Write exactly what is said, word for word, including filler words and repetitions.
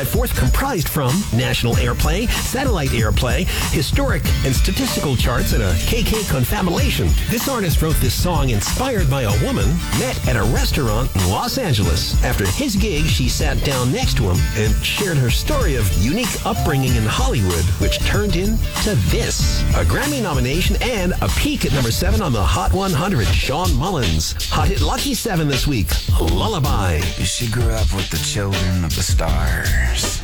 Fourth, comprised from national airplay, satellite airplay, historic and statistical charts, and a K K confabulation. This artist wrote this song inspired by a woman met at a restaurant in Los Angeles. After his gig, she sat down next to him and shared her story of unique upbringing in Hollywood, which turned into this. A Grammy nomination and a peak at number seven on the Hot one hundred. Shawn Mullins. Hot hit Lucky seven this week. Lullaby. She grew up with the children of the stars.